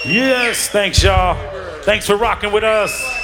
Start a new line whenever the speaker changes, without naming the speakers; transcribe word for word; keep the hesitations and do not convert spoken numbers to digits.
Yes, thanks, y'all. Thanks for rocking with us.